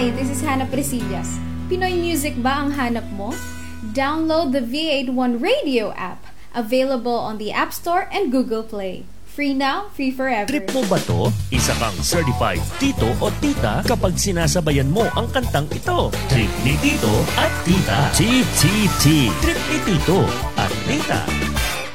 Hi, this is Hannah Presillas. Pinoy music ba ang hanap mo? Download the V81 Radio app, available on the App Store and Google Play. Free now, free forever. Trip mo ba to? Isa kang certified tito o tita kapag sinasabayan mo ang kantang ito. Trip ni Tito at Tita. TTT. Trip ni Tito at Tita.